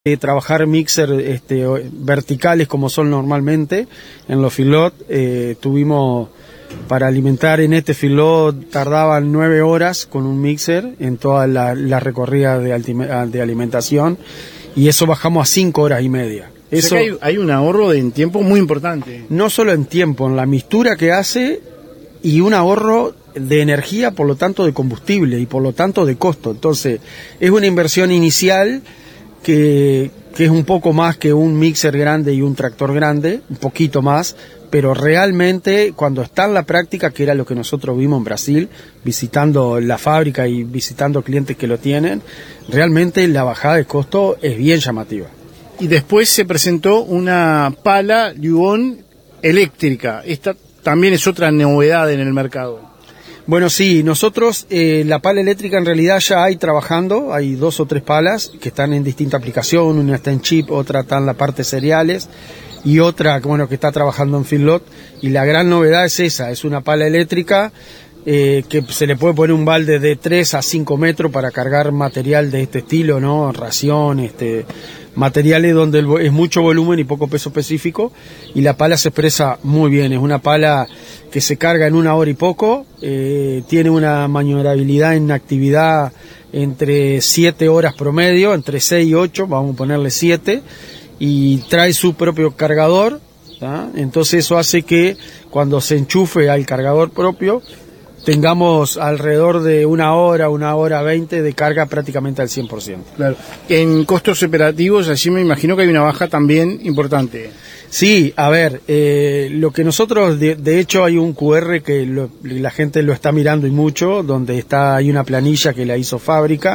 trabajar mixer verticales como son normalmente en los feedlot. Tuvimos para alimentar en este feedlot tardaban 9 horas con un mixer en toda la recorrida de alimentación, y eso bajamos a 5 horas y media. Eso, o sea que hay un ahorro en tiempo muy importante. No solo en tiempo, en la mixtura que hace, y un ahorro de energía, por lo tanto de combustible y por lo tanto de costo. Entonces es una inversión inicial que es un poco más que un mixer grande y un tractor grande, un poquito más, pero realmente cuando está en la práctica, que era lo que nosotros vimos en Brasil, visitando la fábrica y visitando clientes que lo tienen, realmente la bajada de costo es bien llamativa. Y después se presentó una pala Liuon eléctrica. Esta también es otra novedad en el mercado. Bueno, sí, nosotros la pala eléctrica en realidad ya hay trabajando, hay 2 o 3 palas que están en distinta aplicación, una está en chip, otra está en la parte cereales y otra bueno, que está trabajando en feedlot, y la gran novedad es esa, es una pala eléctrica que se le puede poner un balde de 3 a 5 metros para cargar material de este estilo, ¿no? Ración, materiales donde es mucho volumen y poco peso específico, y la pala se expresa muy bien. Es una pala que se carga en 1 hora y poco, tiene una maniobrabilidad en actividad entre 7 horas promedio, entre 6 y 8, vamos a ponerle 7, y trae su propio cargador, ¿tá? Entonces eso hace que cuando se enchufe al cargador propio tengamos alrededor de 1 hora 20 de carga prácticamente al 100%. Claro. En costos operativos, allí me imagino que hay una baja también importante. Sí, a ver, lo que nosotros, de hecho hay un QR que la gente lo está mirando y mucho, donde hay una planilla que la hizo fábrica,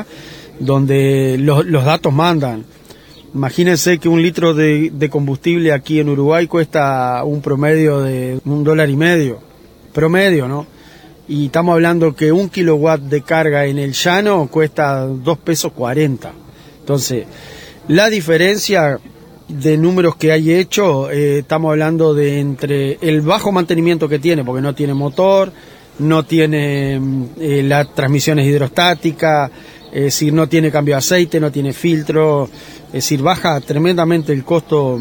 donde los datos mandan. Imagínense que 1 litro de combustible aquí en Uruguay cuesta un promedio de $1.50, promedio, ¿no? Y estamos hablando que 1 kilowatt de carga en el llano cuesta $2.40 pesos. Entonces, la diferencia de números que hay hecho, estamos hablando de entre el bajo mantenimiento que tiene, porque no tiene motor, no tiene las transmisiones hidrostáticas, es decir, no tiene cambio de aceite, no tiene filtro, es decir, baja tremendamente el costo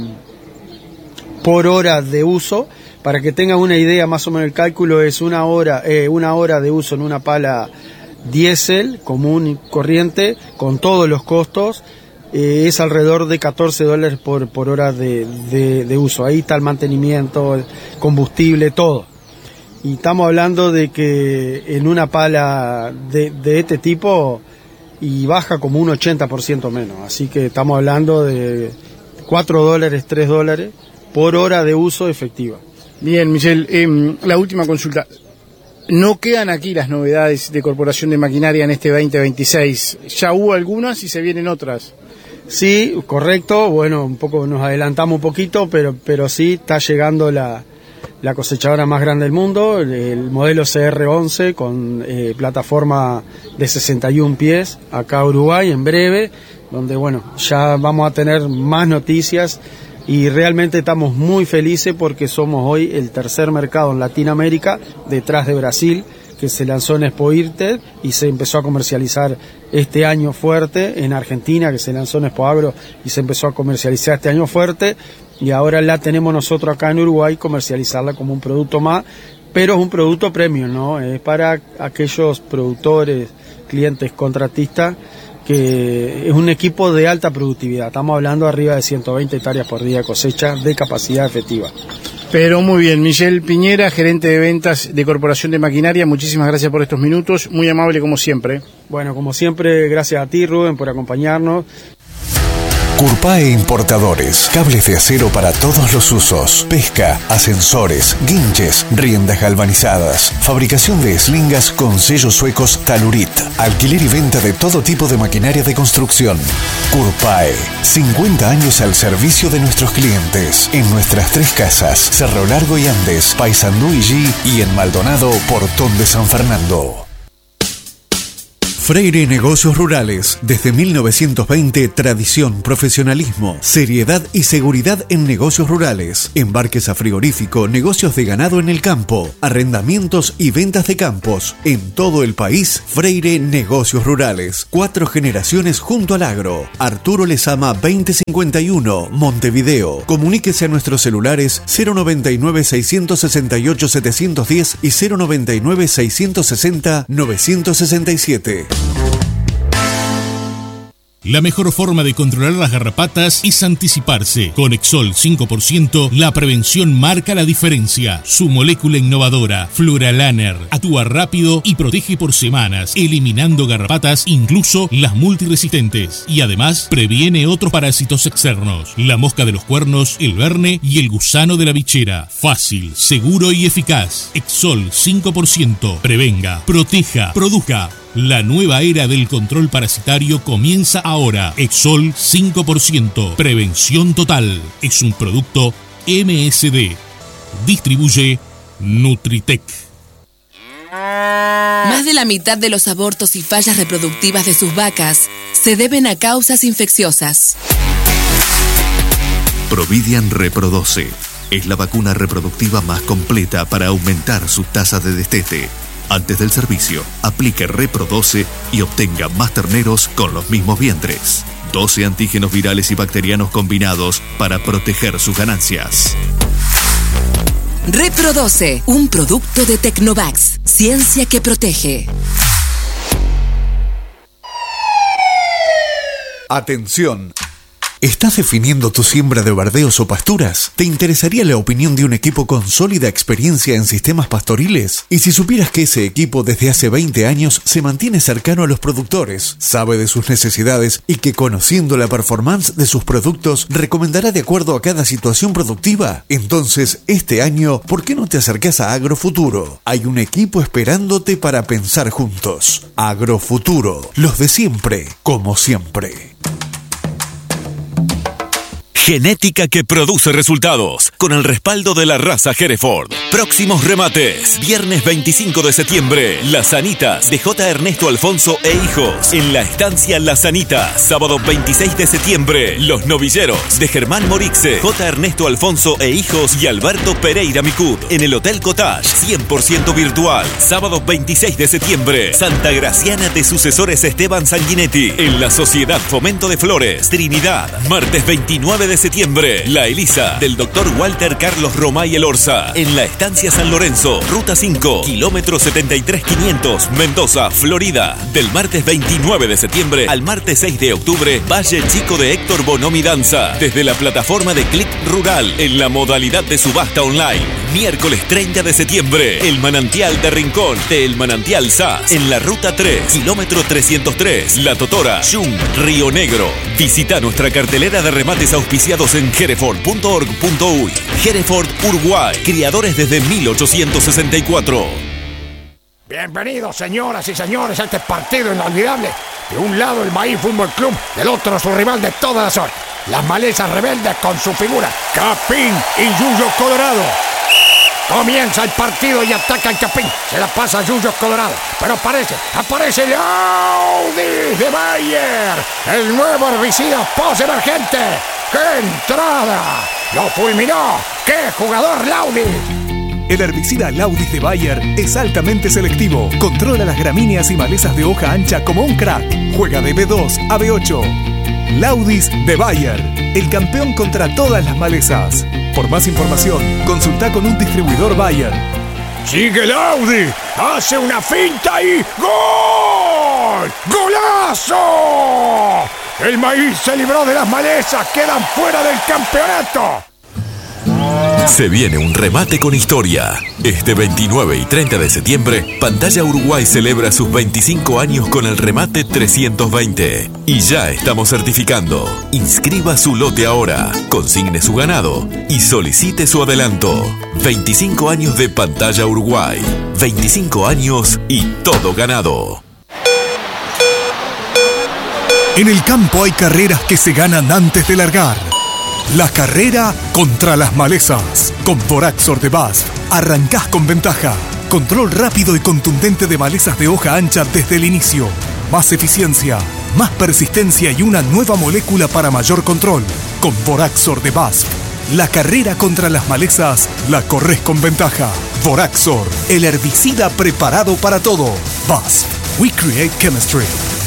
por hora de uso. Para que tengan una idea, más o menos el cálculo es 1 hora de uso en una pala diésel común y corriente, con todos los costos, es alrededor de $14 por hora de uso. Ahí está el mantenimiento, el combustible, todo. Y estamos hablando de que en una pala de este tipo y baja como un 80% menos. Así que estamos hablando de $4, $3 por hora de uso efectiva. Bien, Michel, la última consulta. ¿No quedan aquí las novedades de Corporación de Maquinaria en este 2026? ¿Ya hubo algunas y se vienen otras? Sí, correcto. Bueno, un poco nos adelantamos un poquito, pero sí está llegando la cosechadora más grande del mundo, el modelo CR11 con plataforma de 61 pies acá a Uruguay en breve, donde bueno, ya vamos a tener más noticias. Y realmente estamos muy felices porque somos hoy el tercer mercado en Latinoamérica, detrás de Brasil, que se lanzó en Expo IRTED y se empezó a comercializar este año fuerte, en Argentina, que se lanzó en Expo Agro y se empezó a comercializar este año fuerte, y ahora la tenemos nosotros acá en Uruguay, comercializarla como un producto más, pero es un producto premium, ¿no? Es para aquellos productores, clientes, contratistas, que es un equipo de alta productividad. Estamos hablando arriba de 120 hectáreas por día de cosecha de capacidad efectiva. Pero muy bien, Michel Piñera, gerente de ventas de Corporación de Maquinaria, muchísimas gracias por estos minutos, muy amable como siempre. Bueno, como siempre, gracias a ti, Rubén, por acompañarnos. Curpae Importadores, cables de acero para todos los usos, pesca, ascensores, guinches, riendas galvanizadas, fabricación de eslingas con sellos suecos Talurit, alquiler y venta de todo tipo de maquinaria de construcción. Curpae, 50 años al servicio de nuestros clientes, en nuestras 3 casas, Cerro Largo y Andes, Paysandú y G, y en Maldonado, Portón de San Fernando. Freire Negocios Rurales. Desde 1920, tradición, profesionalismo, seriedad y seguridad en negocios rurales. Embarques a frigorífico, negocios de ganado en el campo, arrendamientos y ventas de campos. En todo el país, Freire Negocios Rurales. 4 generaciones junto al agro. Arturo Lezama 2051, Montevideo. Comuníquese a nuestros celulares 099-668-710 y 099-660-967. La mejor forma de controlar las garrapatas es anticiparse. Con Exol 5%, la prevención marca la diferencia. Su molécula innovadora, Fluralaner, actúa rápido y protege por semanas, eliminando garrapatas, incluso las multiresistentes. Y además, previene otros parásitos externos. La mosca de los cuernos, el verne y el gusano de la bichera. Fácil, seguro y eficaz. Exol 5%. Prevenga, proteja, produzca. La nueva era del control parasitario comienza ahora. Exol 5%. Prevención total. Es un producto MSD. Distribuye Nutritec. Más de la mitad de los abortos y fallas reproductivas de sus vacas se deben a causas infecciosas. Providian Reprodoce. Es la vacuna reproductiva más completa para aumentar su tasa de destete. Antes del servicio, aplique Reprodoce y obtenga más terneros con los mismos vientres. 12 antígenos virales y bacterianos combinados para proteger sus ganancias. Reprodoce, un producto de Tecnovax. Ciencia que protege. Atención. ¿Estás definiendo tu siembra de verdeos o pasturas? ¿Te interesaría la opinión de un equipo con sólida experiencia en sistemas pastoriles? Y si supieras que ese equipo desde hace 20 años se mantiene cercano a los productores, sabe de sus necesidades y que conociendo la performance de sus productos recomendará de acuerdo a cada situación productiva? Entonces, este año, ¿por qué no te acercás a Agrofuturo? Hay un equipo esperándote para pensar juntos. Agrofuturo, los de siempre, como siempre. Genética que produce resultados, con el respaldo de la raza Hereford. Próximos remates, viernes 25 de septiembre, Las Anitas, de J. Ernesto Alfonso e Hijos, en la estancia Las Anitas. Sábado 26 de septiembre, Los Novilleros, de Germán Morixe, J. Ernesto Alfonso e Hijos y Alberto Pereira Micut, en el Hotel Cottage, 100% virtual. Sábado 26 de septiembre, Santa Graciana de Sucesores Esteban Sanguinetti, en la Sociedad Fomento de Flores, Trinidad. Martes 29 de septiembre, La Elisa, del Dr. Walter Carlos Romay Elorza, en la estancia San Lorenzo, Ruta 5, kilómetro 73500, Mendoza, Florida. Del martes 29 de septiembre al martes 6 de octubre, Valle Chico de Héctor Bonomi Danza, desde la plataforma de Click Rural, en la modalidad de subasta online. Miércoles 30 de septiembre, El Manantial de Rincón, de El Manantial SAS, en la Ruta 3, kilómetro 303, La Totora, Yung, Río Negro. Visita nuestra cartelera de remates auspiciados en hereford.org.uy. Hereford Uruguay, criadores desde 1864. Bienvenidos, señoras y señores, a este partido inolvidable. De un lado el Maíz Fútbol Club, del otro su rival de todas las horas, las Malezas Rebeldes, con su figura Capín y Yuyo Colorado. Comienza el partido y ataca el Capín. Se la pasa a Yuyo Colorado. Pero aparece el Audi de Bayer. El nuevo herbicida post-emergente. ¡Qué entrada! ¡Lo fulminó! ¡Qué jugador Laudi! El herbicida Laudis de Bayer es altamente selectivo. Controla las gramíneas y malezas de hoja ancha como un crack. Juega de B2 a B8. Laudis de Bayer, el campeón contra todas las malezas. Por más información, consulta con un distribuidor Bayer. ¡Sigue Laudi! ¡Hace una finta y ¡gol! ¡Golazo! El Maíz se libró de las malezas, quedan fuera del campeonato. Se viene un remate con historia. Este 29 y 30 de septiembre, Pantalla Uruguay celebra sus 25 años con el remate 320. Y ya estamos certificando. Inscriba su lote ahora, consigne su ganado y solicite su adelanto. 25 años de Pantalla Uruguay. 25 años y todo ganado. En el campo hay carreras que se ganan antes de largar. La carrera contra las malezas. Con Boraxor de BASF arrancás con ventaja. Control rápido y contundente de malezas de hoja ancha desde el inicio. Más eficiencia, más persistencia y una nueva molécula para mayor control. Con Boraxor de BASF. La carrera contra las malezas la corres con ventaja. Boraxor, el herbicida preparado para todo. BASF. We create chemistry.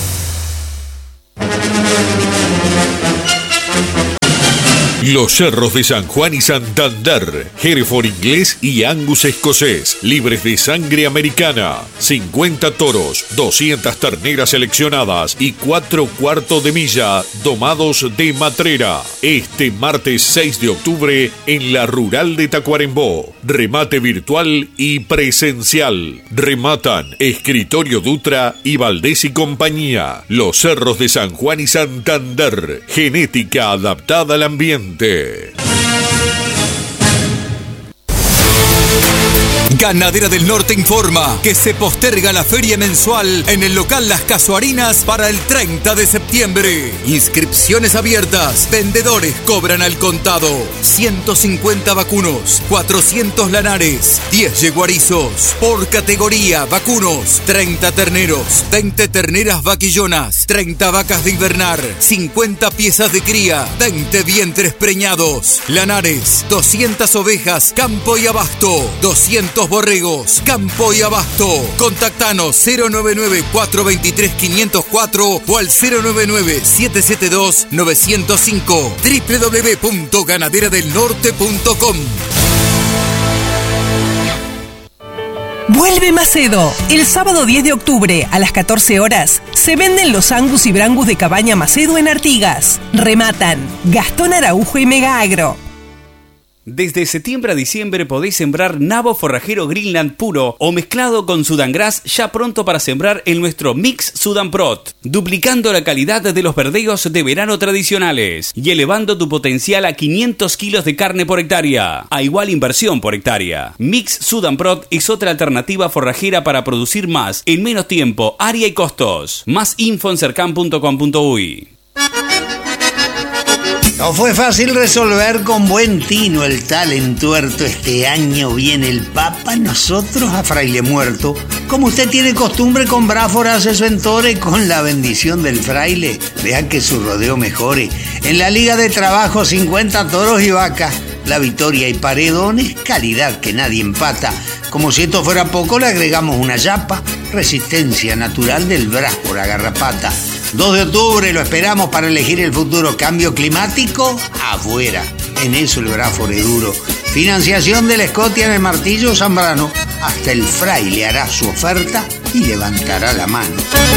Los cerros de San Juan y Santander, Hereford inglés y Angus escocés, libres de sangre americana, 50 toros, 200 terneras seleccionadas y 4 cuartos de milla domados de matrera. Este martes 6 de octubre en la Rural de Tacuarembó. Remate virtual y presencial. Rematan Escritorio Dutra y Valdés y compañía. Los cerros de San Juan y Santander, genética adaptada al ambiente. Ganadera del Norte informa que se posterga la feria mensual en el local Las Casuarinas para el 30 de septiembre. Inscripciones abiertas. Vendedores cobran al contado. 150 vacunos, 400 lanares, 10 yeguarizos. Por categoría, vacunos, 30 terneros, 20 terneras vaquillonas, 30 vacas de invernar, 50 piezas de cría, 20 vientres preñados. Lanares, 200 ovejas, campo y abasto, 200 borregos, campo y abasto. Contactanos 099-423-504 o al 099-772-905. www.ganaderadelnorte.com. Vuelve Macedo. El sábado 10 de octubre a las 14 horas se venden los Angus y Brangus de Cabaña Macedo en Artigas. Rematan Gastón Araujo y Mega Agro. Desde septiembre a diciembre podéis sembrar nabo forrajero Greenland puro o mezclado con Sudangrass ya pronto para sembrar en nuestro Mix Sudanprot, duplicando la calidad de los verdeos de verano tradicionales y elevando tu potencial a 500 kilos de carne por hectárea, a igual inversión por hectárea. Mix Sudanprot es otra alternativa forrajera para producir más en menos tiempo, área y costos. Más info en cercan.com.uy. No fue fácil resolver con buen tino el tal entuerto. Este año viene el Papa, nosotros a fraile muerto. Como usted tiene costumbre, con Bráfora hace su entore, con la bendición del fraile. Vea que su rodeo mejore. En la Liga de Trabajo, 50 toros y vacas. La Victoria y Paredones, calidad que nadie empata. Como si esto fuera poco, le agregamos una yapa. Resistencia natural del Bráfora Garrapata. 2 de octubre lo esperamos para elegir el futuro. Cambio climático, afuera. En eso el Bráfora es duro. Financiación de la Escotia en el Martillo Zambrano. Hasta el fraile hará su oferta y levantará la mano.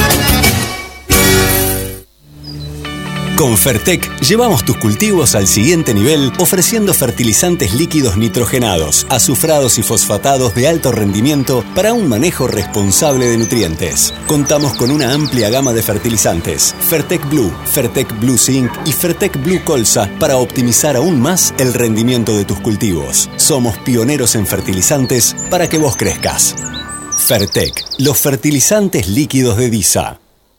Con Fertec llevamos tus cultivos al siguiente nivel ofreciendo fertilizantes líquidos nitrogenados, azufrados y fosfatados de alto rendimiento para un manejo responsable de nutrientes. Contamos con una amplia gama de fertilizantes, Fertec Blue, Fertec Blue Zinc y Fertec Blue Colza para optimizar aún más el rendimiento de tus cultivos. Somos pioneros en fertilizantes para que vos crezcas. Fertec, los fertilizantes líquidos de DISA.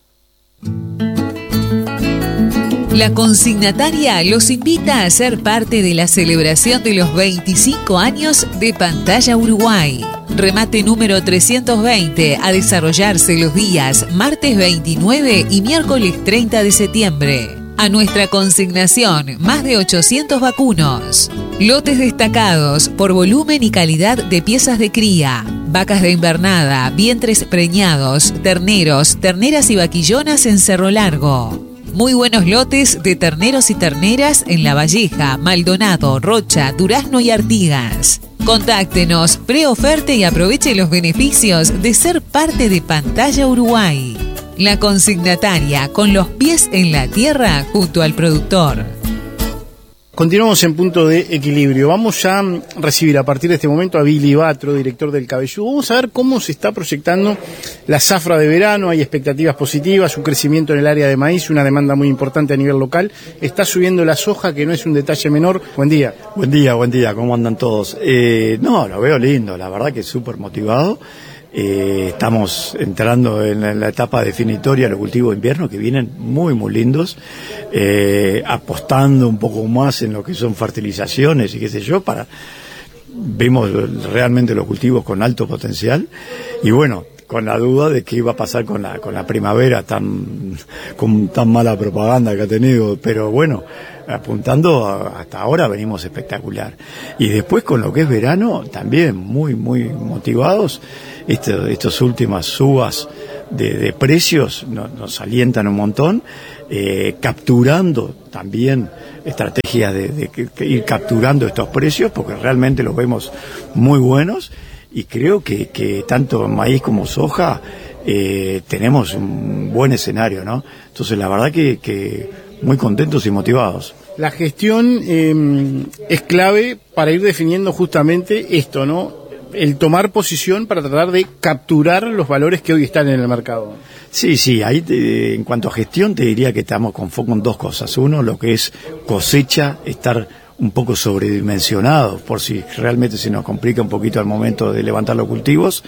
La consignataria los invita a ser parte de la celebración de los 25 años de Pantalla Uruguay. Remate número 320 a desarrollarse los días martes 29 y miércoles 30 de septiembre. A nuestra consignación, más de 800 vacunos. Lotes destacados por volumen y calidad de piezas de cría. Vacas de invernada, vientres preñados, terneros, terneras y vaquillonas en Cerro Largo. Muy buenos lotes de terneros y terneras en La Valleja, Maldonado, Rocha, Durazno y Artigas. Contáctenos, preoferte y aproveche los beneficios de ser parte de Pantalla Uruguay. La consignataria, con los pies en la tierra junto al productor. Continuamos en Punto de Equilibrio. Vamos a recibir a partir de este momento a Billy Batro, director del Cabelludo. Vamos a ver cómo se está proyectando la zafra de verano. Hay expectativas positivas, un crecimiento en el área de maíz, una demanda muy importante a nivel local. Está subiendo la soja, que no es un detalle menor. Buen día. Buen día. ¿Cómo andan todos? No, lo veo lindo, la verdad que súper motivado. Estamos entrando en la etapa definitoria de los cultivos de invierno, que vienen muy lindos, apostando un poco más en lo que son fertilizaciones y qué sé yo, vemos realmente los cultivos con alto potencial. Y bueno, con la duda de qué iba a pasar con la primavera, con tan mala propaganda que ha tenido, pero bueno, apuntando hasta ahora venimos espectacular. Y después con lo que es verano, también muy, muy motivados. Estas últimas subas de precios nos alientan un montón, capturando también estrategias de ir capturando estos precios, porque realmente los vemos muy buenos, y creo que tanto maíz como soja tenemos un buen escenario, ¿no? Entonces la verdad que muy contentos y motivados. La gestión es clave para ir definiendo justamente esto, ¿no? El tomar posición para tratar de capturar los valores que hoy están en el mercado. Sí, ahí en cuanto a gestión te diría que estamos con foco en dos cosas. Uno, lo que es cosecha, estar un poco sobredimensionados por si realmente se nos complica un poquito al momento de levantar los cultivos,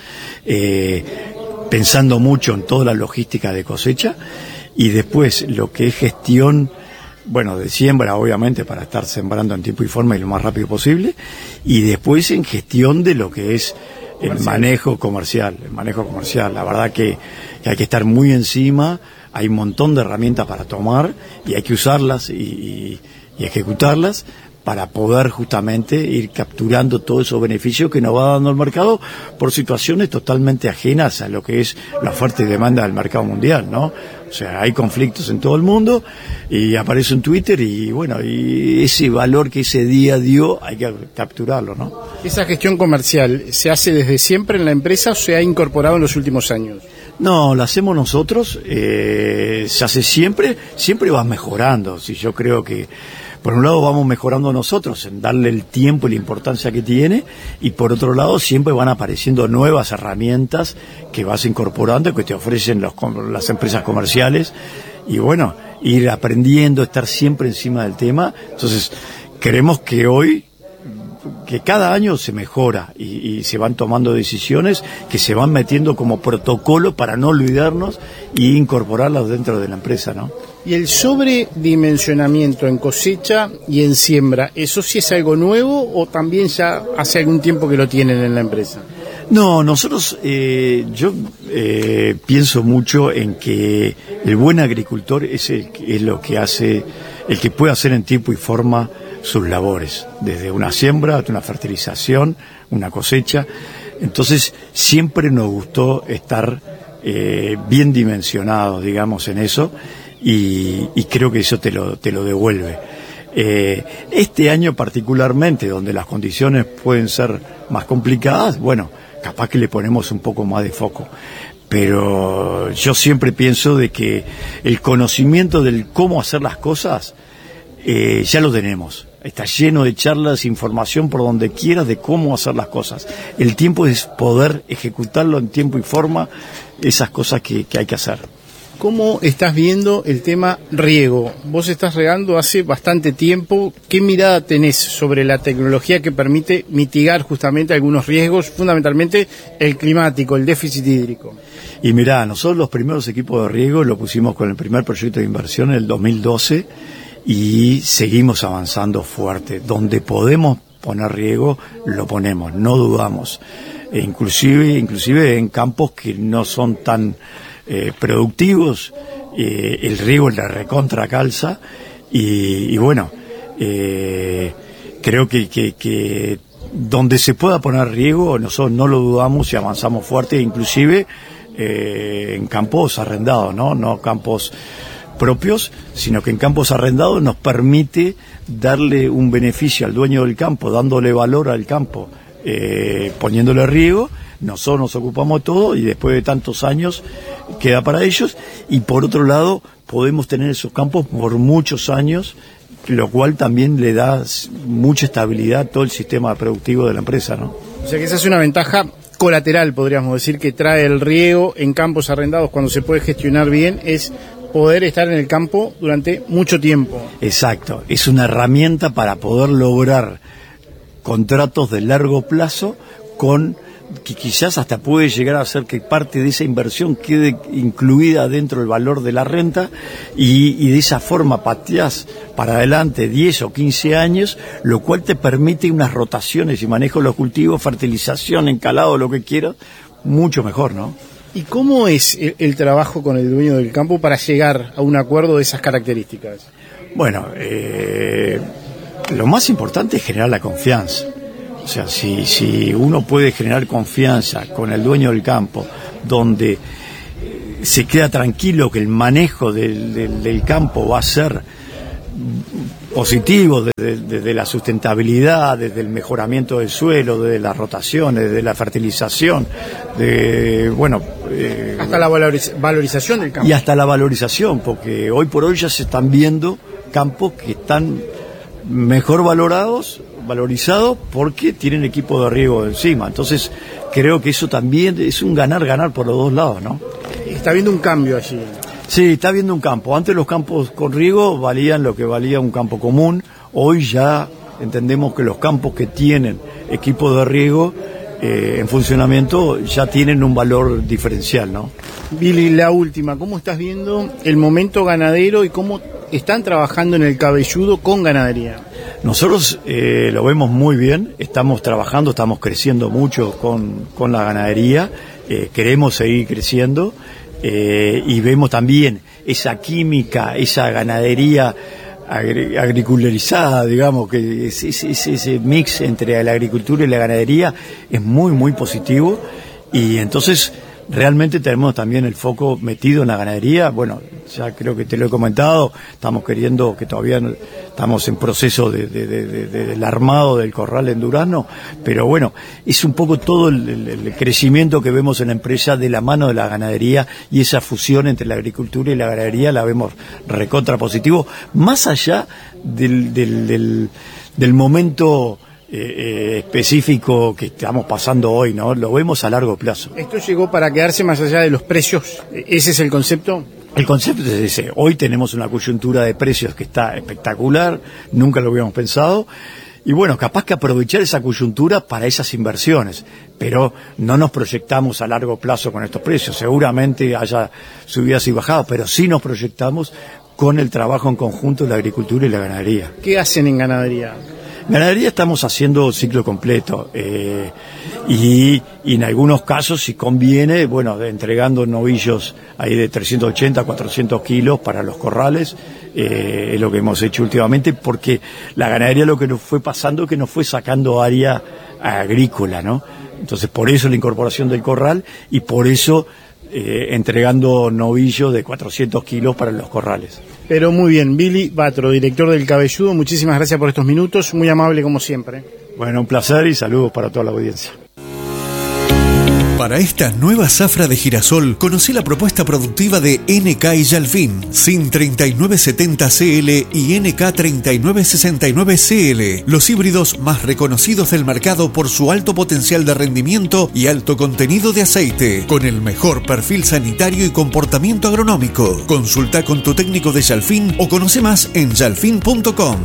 pensando mucho en toda la logística de cosecha, y después lo que es gestión, bueno, de siembra, obviamente, para estar sembrando en tiempo y forma y lo más rápido posible, y después en gestión de lo que es el manejo comercial. La verdad que hay que estar muy encima, hay un montón de herramientas para tomar, y hay que usarlas y ejecutarlas para poder justamente ir capturando todos esos beneficios que nos va dando el mercado por situaciones totalmente ajenas a lo que es la oferta y demanda del mercado mundial, ¿no? O sea, hay conflictos en todo el mundo y aparece un Twitter y bueno, y ese valor que ese día dio hay que capturarlo, ¿no? ¿Esa gestión comercial se hace desde siempre en la empresa o se ha incorporado en los últimos años? No, la hacemos nosotros, se hace siempre va mejorando. Si yo creo que por un lado vamos mejorando nosotros en darle el tiempo y la importancia que tiene, y por otro lado siempre van apareciendo nuevas herramientas que vas incorporando, que te ofrecen las empresas comerciales, y bueno, ir aprendiendo, estar siempre encima del tema. Entonces creemos que hoy, que cada año se mejora y se van tomando decisiones que se van metiendo como protocolo para no olvidarnos y incorporarlas dentro de la empresa, ¿no? Y el sobredimensionamiento en cosecha y en siembra, ¿eso sí es algo nuevo o también ya hace algún tiempo que lo tienen en la empresa? No, nosotros, yo pienso mucho en que el buen agricultor es lo que hace, el que puede hacer en tiempo y forma sus labores, desde una siembra hasta una fertilización, una cosecha. Entonces siempre nos gustó estar bien dimensionados, digamos, en eso, y creo que eso te lo devuelve. Este año particularmente, donde las condiciones pueden ser más complicadas, bueno, capaz que le ponemos un poco más de foco. Pero yo siempre pienso de que el conocimiento del cómo hacer las cosas ya lo tenemos. Está lleno de charlas, información por donde quieras de cómo hacer las cosas. El tiempo es poder ejecutarlo en tiempo y forma, esas cosas que hay que hacer. ¿Cómo estás viendo el tema riego? Vos estás regando hace bastante tiempo. ¿Qué mirada tenés sobre la tecnología que permite mitigar justamente algunos riesgos, fundamentalmente el climático, el déficit hídrico? Y mirá, nosotros los primeros equipos de riego lo pusimos con el primer proyecto de inversión en el 2012 y seguimos avanzando fuerte. Donde podemos poner riego, lo ponemos, no dudamos. Inclusive en campos que no son tan productivos, el riego la recontra calza y bueno, creo que donde se pueda poner riego nosotros no lo dudamos y avanzamos fuerte, inclusive en campos arrendados, no campos propios, sino que en campos arrendados nos permite darle un beneficio al dueño del campo, dándole valor al campo, poniéndole riego. Nosotros nos ocupamos de todo y después de tantos años queda para ellos, y por otro lado podemos tener esos campos por muchos años, lo cual también le da mucha estabilidad a todo el sistema productivo de la empresa, ¿no? O sea que esa es una ventaja colateral, podríamos decir, que trae el riego en campos arrendados cuando se puede gestionar bien, es poder estar en el campo durante mucho tiempo. Exacto, es una herramienta para poder lograr contratos de largo plazo que quizás hasta puede llegar a hacer que parte de esa inversión quede incluida dentro del valor de la renta y de esa forma pateás para adelante 10 o 15 años, lo cual te permite unas rotaciones y manejo de los cultivos, fertilización, encalado, lo que quieras, mucho mejor, ¿no? ¿Y cómo es el trabajo con el dueño del campo para llegar a un acuerdo de esas características? Bueno, lo más importante es generar la confianza. O sea, si uno puede generar confianza con el dueño del campo, donde se queda tranquilo que el manejo del campo va a ser positivo desde la sustentabilidad, desde el mejoramiento del suelo, desde las rotaciones, desde la fertilización, hasta la valorización del campo. Y hasta la valorización, porque hoy por hoy ya se están viendo campos que están mejor valorizados porque tienen equipo de riego encima. Entonces creo que eso también es un ganar-ganar por los dos lados, ¿no? Está habiendo un cambio allí. Sí, está habiendo un campo. Antes los campos con riego valían lo que valía un campo común. Hoy ya entendemos que los campos que tienen equipo de riego en funcionamiento ya tienen un valor diferencial, ¿no? Billy, la última, ¿cómo estás viendo el momento ganadero y cómo están trabajando en el Cabelludo con ganadería? Nosotros lo vemos muy bien, estamos trabajando, estamos creciendo mucho con la ganadería, queremos seguir creciendo. Y vemos también esa química, esa ganadería agriculturizada, digamos, que ese mix entre la agricultura y la ganadería es muy, muy positivo. Y entonces realmente tenemos también el foco metido en la ganadería. Bueno, ya creo que te lo he comentado, estamos queriendo, que todavía estamos en proceso del armado del corral en Durazno, pero bueno, es un poco todo el crecimiento que vemos en la empresa de la mano de la ganadería, y esa fusión entre la agricultura y la ganadería la vemos recontra positivo, más allá del momento específico que estamos pasando hoy, ¿no? Lo vemos a largo plazo. ¿Esto llegó para quedarse más allá de los precios? ¿Ese es el concepto? El concepto es ese. Hoy tenemos una coyuntura de precios que está espectacular, nunca lo habíamos pensado, y bueno, capaz que aprovechar esa coyuntura para esas inversiones, pero no nos proyectamos a largo plazo con estos precios. Seguramente haya subidas y bajadas, pero sí nos proyectamos con el trabajo en conjunto de la agricultura y la ganadería. ¿Qué hacen en ganadería? En ganadería estamos haciendo ciclo completo y en algunos casos, si conviene, bueno, entregando novillos ahí de 380 a 400 kilos para los corrales, es lo que hemos hecho últimamente, porque la ganadería lo que nos fue pasando es que nos fue sacando área agrícola, ¿no? Entonces por eso la incorporación del corral y por eso entregando novillos de 400 kilos para los corrales. Pero muy bien, Billy Batro, director del Cabelludo, muchísimas gracias por estos minutos, muy amable como siempre. Bueno, un placer y saludos para toda la audiencia. Para esta nueva zafra de girasol, conocí la propuesta productiva de NK y Yalfin, SIN 3970CL y NK 3969CL, los híbridos más reconocidos del mercado por su alto potencial de rendimiento y alto contenido de aceite, con el mejor perfil sanitario y comportamiento agronómico. Consulta con tu técnico de Yalfin o conoce más en yalfin.com.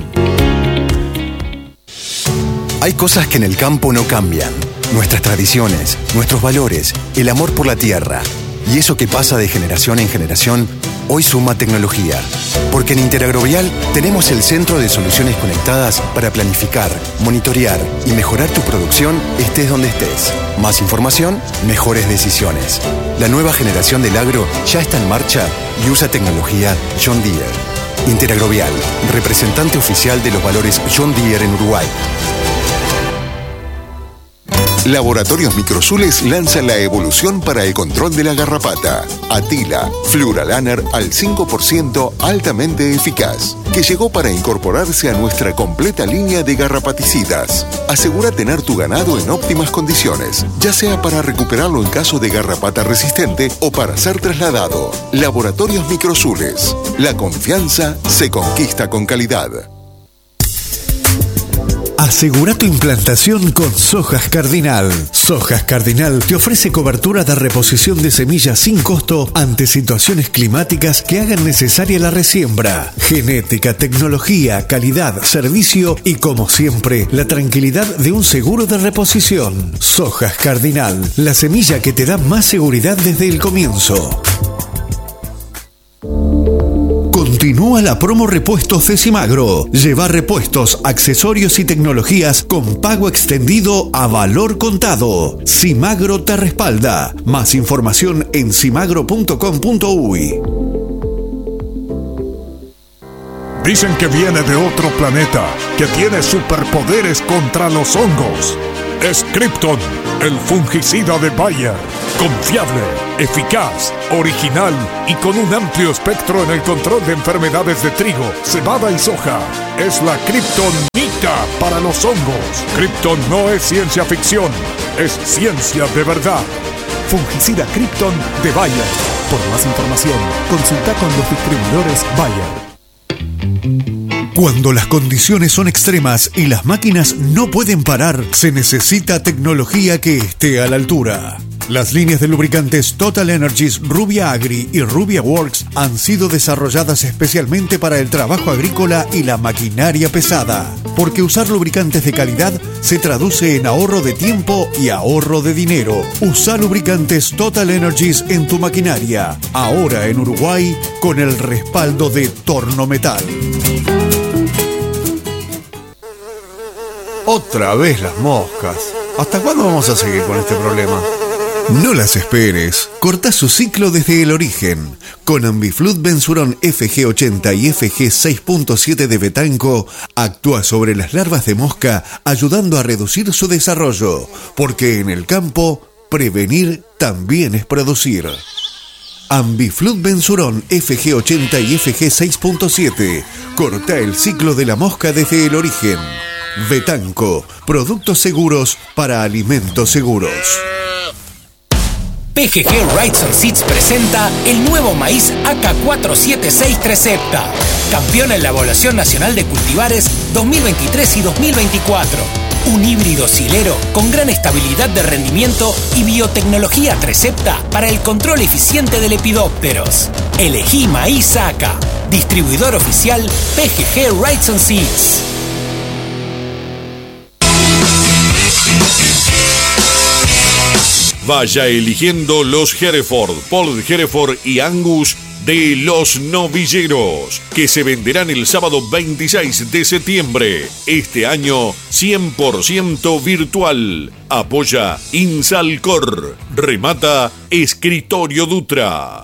Hay cosas que en el campo no cambian. Nuestras tradiciones, nuestros valores, el amor por la tierra. Y eso que pasa de generación en generación, hoy suma tecnología. Porque en Interagrovial tenemos el centro de soluciones conectadas para planificar, monitorear y mejorar tu producción estés donde estés. Más información, mejores decisiones. La nueva generación del agro ya está en marcha y usa tecnología John Deere. Interagrovial, representante oficial de los valores John Deere en Uruguay. Laboratorios Microsules lanza la evolución para el control de la garrapata. Atila, Fluralaner al 5% altamente eficaz, que llegó para incorporarse a nuestra completa línea de garrapaticidas. Asegura tener tu ganado en óptimas condiciones, ya sea para recuperarlo en caso de garrapata resistente o para ser trasladado. Laboratorios Microsules. La confianza se conquista con calidad. Asegura tu implantación con Sojas Cardinal. Sojas Cardinal te ofrece cobertura de reposición de semillas sin costo ante situaciones climáticas que hagan necesaria la resiembra. Genética, tecnología, calidad, servicio y, como siempre, la tranquilidad de un seguro de reposición. Sojas Cardinal, la semilla que te da más seguridad desde el comienzo. Continúa la promo repuestos de Simagro. Lleva repuestos, accesorios y tecnologías con pago extendido a valor contado. Simagro te respalda. Más información en simagro.com.uy. Dicen que viene de otro planeta, que tiene superpoderes contra los hongos. Es Krypton, el fungicida de Bayer. Confiable, eficaz, original y con un amplio espectro en el control de enfermedades de trigo, cebada y soja. Es la Kryptonita para los hongos. Krypton no es ciencia ficción, es ciencia de verdad. Fungicida Krypton de Bayer. Por más información, consulta con los distribuidores Bayer. Cuando las condiciones son extremas y las máquinas no pueden parar, se necesita tecnología que esté a la altura. Las líneas de lubricantes Total Energies Rubia Agri y Rubia Works han sido desarrolladas especialmente para el trabajo agrícola y la maquinaria pesada, porque usar lubricantes de calidad se traduce en ahorro de tiempo y ahorro de dinero. Usa lubricantes Total Energies en tu maquinaria, ahora en Uruguay con el respaldo de Tornometal. Otra vez las moscas. ¿Hasta cuándo vamos a seguir con este problema? No las esperes. Corta su ciclo desde el origen. Con Ambiflut Bensurón FG80 y FG6.7 de Betanco, actúa sobre las larvas de mosca, ayudando a reducir su desarrollo. Porque en el campo, prevenir también es producir. Ambiflut Bensurón FG80 y FG6.7. Corta el ciclo de la mosca desde el origen. Betanco, productos seguros para alimentos seguros. PGG Rights and Seeds presenta el nuevo maíz AK476 Trecepta, campeón en la Evaluación Nacional de Cultivares 2023 y 2024. Un híbrido silero con gran estabilidad de rendimiento y biotecnología Trecepta para el control eficiente de lepidópteros. Elegí maíz AK. Distribuidor oficial PGG Rights and Seeds. Vaya eligiendo los Hereford, Paul Hereford y Angus de Los Novilleros, que se venderán el sábado 26 de septiembre. Este año 100% virtual. Apoya Insalcor. Remata Escritorio Dutra.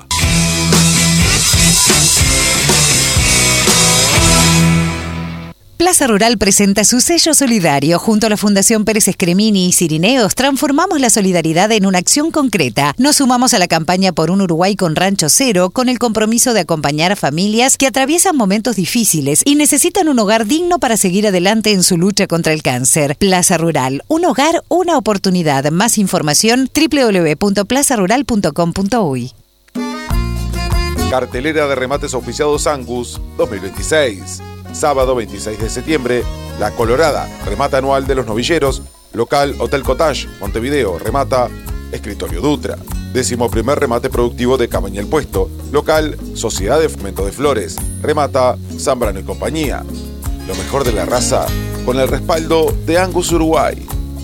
Plaza Rural presenta su sello solidario. Junto a la Fundación Pérez Escremini y Cirineos, transformamos la solidaridad en una acción concreta. Nos sumamos a la campaña por un Uruguay con Rancho Cero, con el compromiso de acompañar a familias que atraviesan momentos difíciles y necesitan un hogar digno para seguir adelante en su lucha contra el cáncer. Plaza Rural, un hogar, una oportunidad. Más información, www.plazarural.com.uy. Cartelera de remates auspiciados Angus 2026. Sábado 26 de septiembre, La Colorada, remata anual de Los Novilleros, local Hotel Cottage, Montevideo, remata Escritorio Dutra. 11º remate productivo de Cabaña El Puesto, local Sociedad de Fomento de Flores, remata Zambrano y compañía. Lo mejor de la raza, con el respaldo de Angus Uruguay.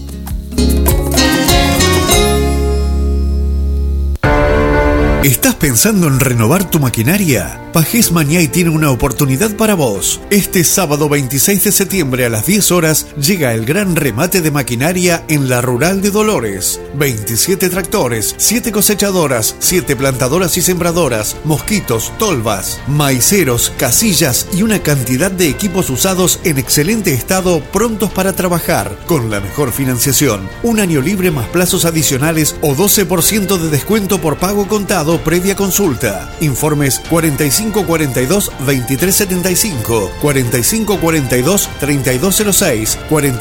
¿Estás pensando en renovar tu maquinaria? Pajés Mañay tiene una oportunidad para vos. Este sábado 26 de septiembre a las 10 horas llega el gran remate de maquinaria en la Rural de Dolores. 27 tractores, 7 cosechadoras, 7 plantadoras y sembradoras, mosquitos, tolvas, maiceros, casillas y una cantidad de equipos usados en excelente estado prontos para trabajar, con la mejor financiación, un año libre más plazos adicionales o 12% de descuento por pago contado previa consulta. Informes 4542-2375, 4542-3206,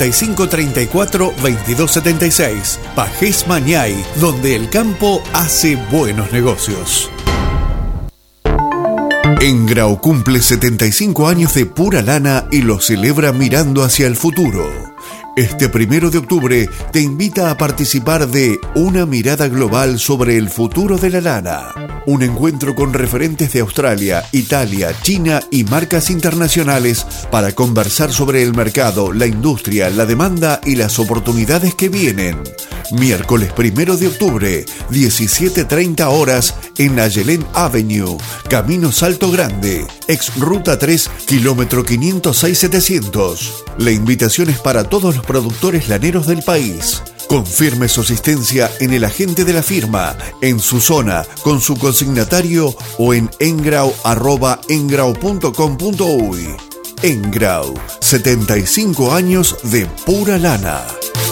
4534-2276. Pajés Mañay, donde el campo hace buenos negocios. Engrau cumple 75 años de pura lana y lo celebra mirando hacia el futuro. Este 1 de octubre te invita a participar de Una mirada global sobre el futuro de la lana. Un encuentro con referentes de Australia, Italia, China y marcas internacionales para conversar sobre el mercado, la industria, la demanda y las oportunidades que vienen. Miércoles 1 de octubre, 17:30 horas en Ayelén Avenue, Camino Salto Grande, ex Ruta 3, kilómetro 506-700. La invitación es para todos los productores laneros del país. Confirme su asistencia en el agente de la firma, en su zona, con su consignatario o en engrau@engrau.com.uy. Engrau, 75 años de pura lana.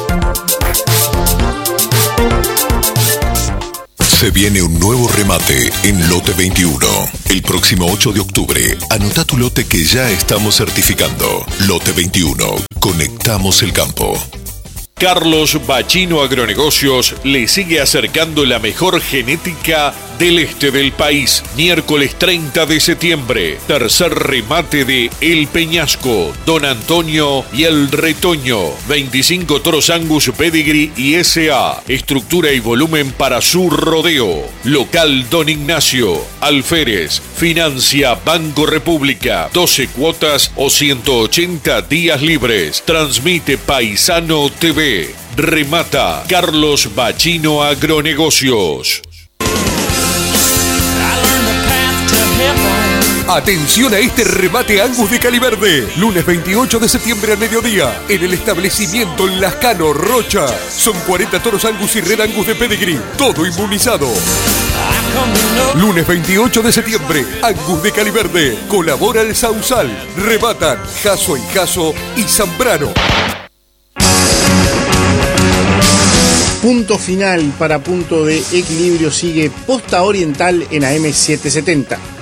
Se viene un nuevo remate en Lote 21. El próximo 8 de octubre, anota tu lote que ya estamos certificando. Lote 21. Conectamos el campo. Carlos Bachino Agronegocios le sigue acercando la mejor genética del este del país. Miércoles 30 de septiembre, tercer remate de El Peñasco, Don Antonio y El Retoño. 25 toros Angus Pedigree y SA. Estructura y volumen para su rodeo. Local Don Ignacio. Alférez. Financia Banco República. 12 cuotas o 180 días libres. Transmite Paisano TV. Remata Carlos Bachino Agronegocios. Atención a este remate Angus de Caliverde. Lunes 28 de septiembre al mediodía, en el establecimiento Lascano Rocha. Son 40 toros Angus y Red Angus de Pedigree, todo inmunizado. Lunes 28 de septiembre, Angus de Caliverde. Colabora el Sausal. Rematan Jaso y Jaso y Zambrano. Punto final para Punto de Equilibrio. Sigue Posta Oriental en AM770.